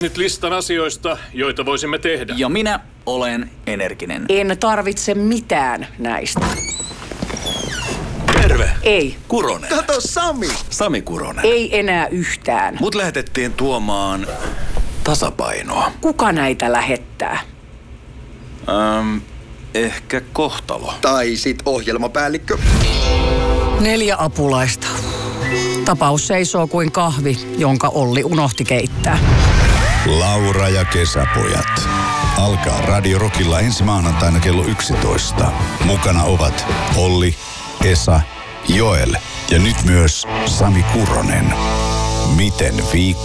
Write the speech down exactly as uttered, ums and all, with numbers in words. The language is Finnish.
Nyt listan asioista, joita voisimme tehdä. Ja minä olen energinen. En tarvitse mitään näistä. Terve. Ei. Kuronen. Kato Sami. Sami Kuronen. Ei enää yhtään. Mut lähetettiin tuomaan tasapainoa. Kuka näitä lähettää? Öm, ehkä kohtalo. Tai sit ohjelmapäällikkö. Neljä apulaista. Tapaus seisoo kuin kahvi, jonka Olli unohti keittää. Laura ja kesäpojat. Alkaa Radio Rockilla ensi maanantaina kello yksitoista. Mukana ovat Olli, Esa, Joel ja nyt myös Sami Kuronen. Miten viikko?